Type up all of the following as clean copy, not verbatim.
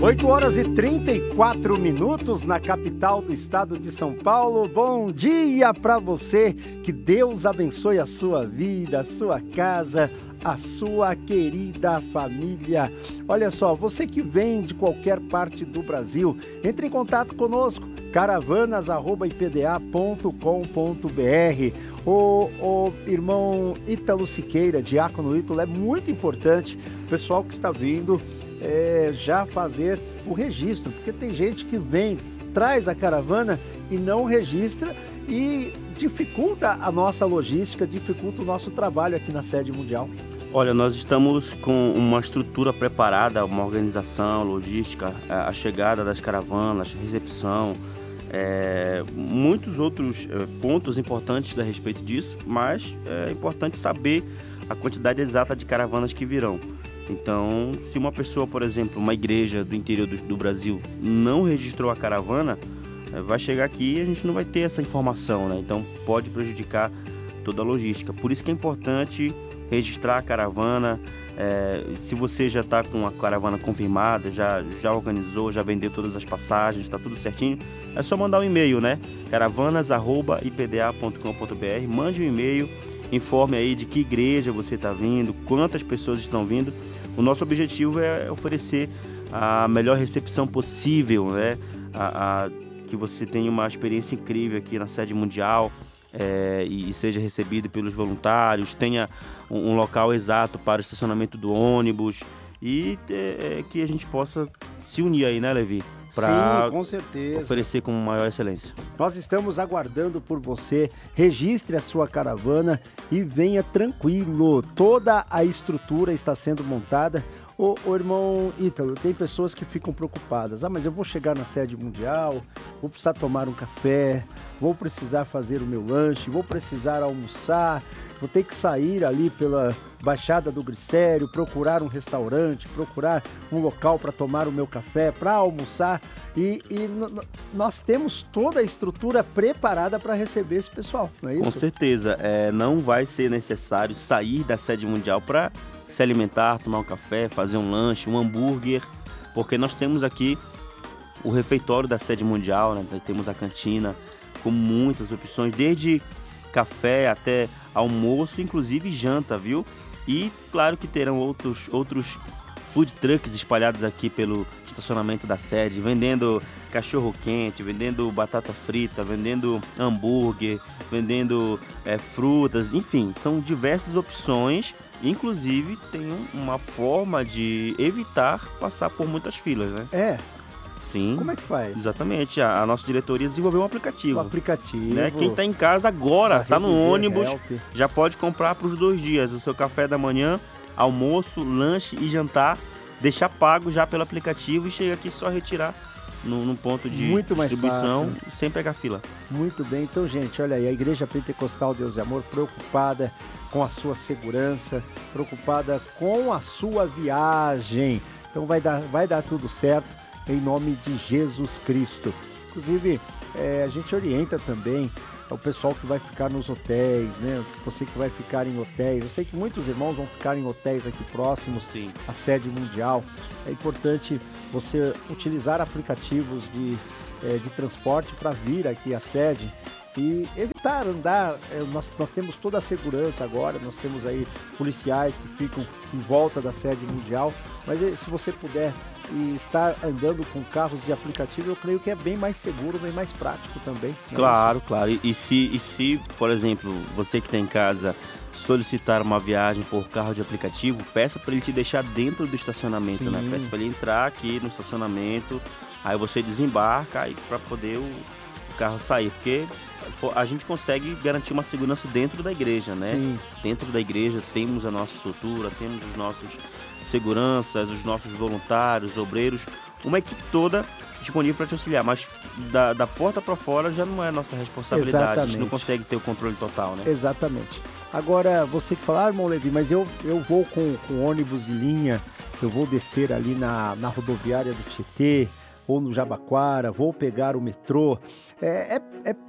8h34 na capital do estado de São Paulo. Bom dia para você, que Deus abençoe a sua vida, a sua casa, a sua querida família. Olha só, você que vem de qualquer parte do Brasil, entre em contato conosco, caravanas@ipda.com.br. O irmão Ítalo Siqueira, diácono Ítalo, é muito importante o pessoal que está vindo já fazer o registro, porque tem gente que vem, traz a caravana e não registra e dificulta a nossa logística, dificulta o nosso trabalho aqui na sede mundial. Olha, nós estamos com uma estrutura preparada, uma organização, logística, a chegada das caravanas, recepção, muitos outros pontos importantes a respeito disso, mas é importante saber a quantidade exata de caravanas que virão. Então, se uma pessoa, por exemplo, uma igreja do interior do Brasil não registrou a caravana, vai chegar aqui e a gente não vai ter essa informação, né? Então pode prejudicar toda a logística. Por isso que é importante registrar a caravana. Se você já está com a caravana confirmada, já organizou, já vendeu todas as passagens, está tudo certinho, é só mandar um e-mail, né? caravanas@ipda.com.br. Mande um e-mail, informe aí de que igreja você está vindo, quantas pessoas estão vindo. O nosso objetivo é oferecer a melhor recepção possível, né? Que você tenha uma experiência incrível aqui na sede mundial, e seja recebido pelos voluntários, tenha um local exato para o estacionamento do ônibus e que a gente possa se unir aí, né, Levi? Sim, com certeza. Oferecer com maior excelência. Nós estamos aguardando por você. Registre a sua caravana e venha tranquilo. Toda a estrutura está sendo montada. Ô irmão Ítalo, tem pessoas que ficam preocupadas. Mas eu vou chegar na sede mundial, vou precisar tomar um café, vou precisar fazer o meu lanche, vou precisar almoçar, vou ter que sair ali pela Baixada do Glicério, procurar um restaurante, procurar um local para tomar o meu café, para almoçar. Nós temos toda a estrutura preparada para receber esse pessoal, não é isso? Com certeza. Não vai ser necessário sair da sede mundial para se alimentar, tomar um café, fazer um lanche, um hambúrguer, porque nós temos aqui o refeitório da sede mundial, né? Temos a cantina com muitas opções, desde café até almoço, inclusive janta, viu? E claro que terão outros food trucks espalhados aqui pelo estacionamento da sede, vendendo cachorro quente, vendendo batata frita, vendendo hambúrguer, vendendo frutas, enfim, são diversas opções. Inclusive tem uma forma de evitar passar por muitas filas, né? Sim. Como é que faz? Exatamente, a nossa diretoria desenvolveu um aplicativo. Né? Quem está em casa agora, está no ônibus, já pode comprar para os 2 dias, o seu café da manhã, almoço, lanche e jantar, deixar pago já pelo aplicativo e chega aqui só retirar num ponto de distribuição sem pegar fila. Muito bem, então gente, olha aí, a Igreja Pentecostal Deus e Amor preocupada com a sua segurança, preocupada com a sua viagem. Então vai dar tudo certo em nome de Jesus Cristo. Inclusive, a gente orienta também o pessoal que vai ficar nos hotéis, né? Você que vai ficar em hotéis. Eu sei que muitos irmãos vão ficar em hotéis aqui próximos à sede mundial. É importante você utilizar aplicativos de transporte para vir aqui à sede e evitar andar. Nós temos toda a segurança agora, nós temos aí policiais que ficam em volta da sede mundial, mas se você puder estar andando com carros de aplicativo, eu creio que é bem mais seguro, bem mais prático também. Claro. E se, por exemplo, você que está em casa solicitar uma viagem por carro de aplicativo, peça para ele te deixar dentro do estacionamento, né? Peça para ele entrar aqui no estacionamento, aí você desembarca para poder o carro sair, porque a gente consegue garantir uma segurança dentro da igreja, né? Sim. Dentro da igreja temos a nossa estrutura, temos os nossos seguranças, os nossos voluntários, obreiros, uma equipe toda disponível para te auxiliar, mas da porta para fora já não é nossa responsabilidade. Exatamente. A gente não consegue ter o controle total, né? Exatamente. Agora, você que fala, irmão Levi, mas eu vou com ônibus de linha, eu vou descer ali na rodoviária do Tietê ou no Jabaquara, vou pegar o metrô.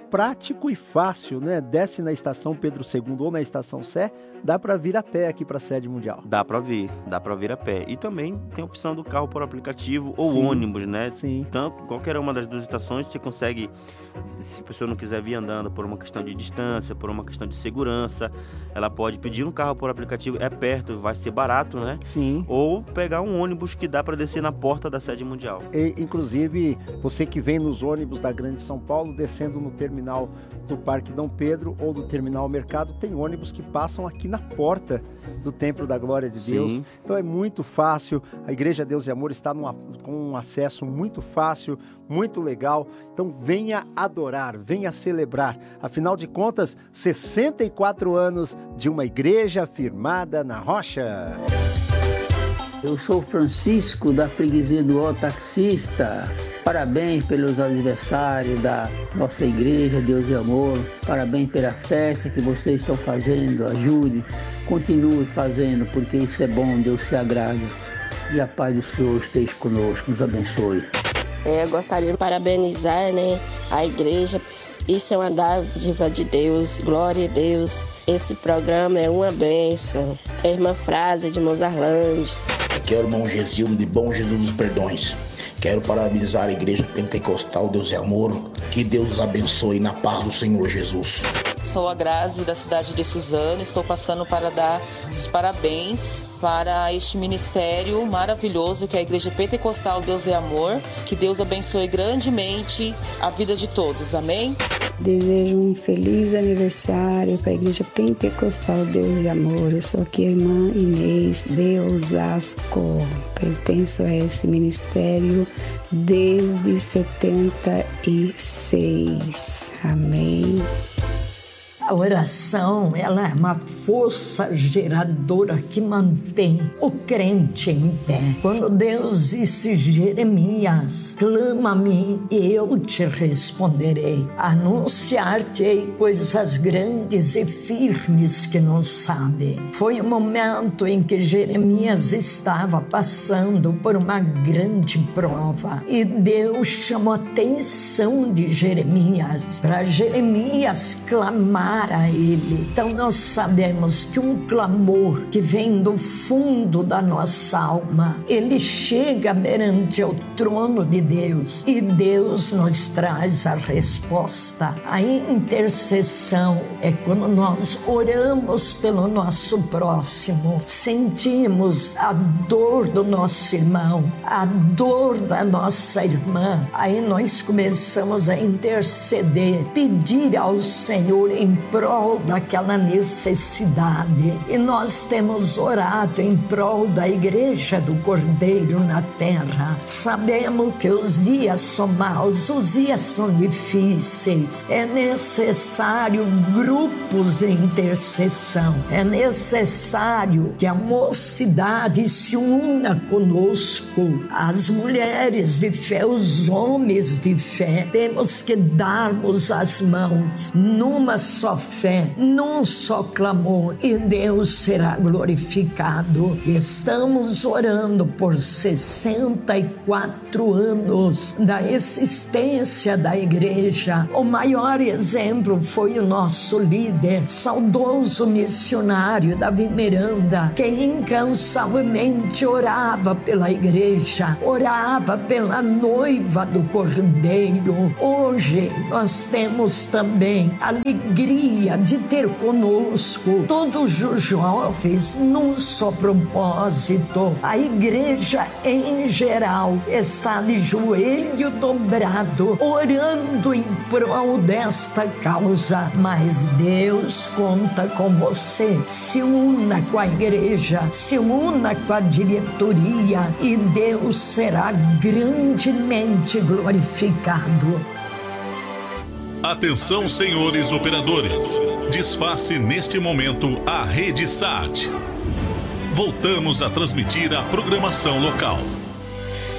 prático e fácil, né? Desce na estação Pedro II ou na estação Sé, dá para vir a pé aqui para a sede mundial. Dá para vir a pé. E também tem a opção do carro por aplicativo ou Sim, ônibus, né? Sim. Tanto, qualquer uma das duas estações, você consegue, se a pessoa não quiser vir andando por uma questão de distância, por uma questão de segurança, ela pode pedir um carro por aplicativo, é perto, vai ser barato, né? Sim. Ou pegar um ônibus que dá para descer na porta da sede mundial. E, inclusive, você que vem nos ônibus da Grande São Paulo, descendo no terminal do Parque Dom Pedro ou do Terminal Mercado, tem ônibus que passam aqui na porta do Templo da Glória de Deus. Sim. Então é muito fácil, a Igreja Deus e Amor está com um acesso muito fácil, muito legal. Então venha adorar, venha celebrar. Afinal de contas, 64 anos de uma igreja firmada na rocha. Eu sou Francisco, da freguesia do Ó Taxista. Parabéns pelos aniversários da nossa igreja, Deus e Amor. Parabéns pela festa que vocês estão fazendo. Ajude, continue fazendo, porque isso é bom, Deus se agrada. E a paz do Senhor esteja conosco, nos abençoe. Eu gostaria de parabenizar, a igreja. Isso é uma dádiva de Deus, glória a Deus. Esse programa é uma bênção. É a irmã Frase de Mozarlândia. Aqui é o irmão Gesilmo de Bom Jesus dos Perdões. Quero parabenizar a Igreja Pentecostal Deus e Amor. Que Deus os abençoe na paz do Senhor Jesus. Sou a Grazi, da cidade de Suzano. Estou passando para dar os parabéns para este ministério maravilhoso que é a Igreja Pentecostal Deus e Amor. Que Deus abençoe grandemente a vida de todos. Amém? Desejo um feliz aniversário para a Igreja Pentecostal Deus e Amor. Eu sou aqui a irmã Inês de Osasco. Pertenço a esse ministério desde 76. Amém. A oração, ela é uma força geradora que mantém o crente em pé. Quando Deus disse, Jeremias, clama a mim e eu te responderei. Anunciar-te-ei coisas grandes e firmes que não sabe. Foi o momento em que Jeremias estava passando por uma grande prova. E Deus chamou a atenção de Jeremias, para Jeremias clamar a Ele. Então nós sabemos que um clamor que vem do fundo da nossa alma, ele chega perante o trono de Deus e Deus nos traz a resposta. A intercessão é quando nós oramos pelo nosso próximo, sentimos a dor do nosso irmão, a dor da nossa irmã, aí nós começamos a interceder, pedir ao Senhor em prol daquela necessidade. E nós temos orado em prol da Igreja do Cordeiro na terra. Sabemos que os dias são maus, os dias são difíceis. É necessário grupos de intercessão. É necessário que a mocidade se una conosco. As mulheres de fé, os homens de fé. Temos que darmos as mãos numa só fé, num só clamor, e Deus será glorificado. Estamos orando por 64 anos da existência da igreja. O maior exemplo foi o nosso líder, saudoso missionário Davi Miranda, que incansavelmente orava pela igreja, orava pela noiva do Cordeiro. Hoje nós temos também alegria de ter conosco todos os jovens num só propósito. A igreja em geral está de joelho dobrado, orando em prol desta causa, mas Deus conta com você. Se una com a igreja, se una com a diretoria e Deus será grandemente glorificado. Atenção, senhores operadores. Desface neste momento a Rede SAT. Voltamos a transmitir a programação local.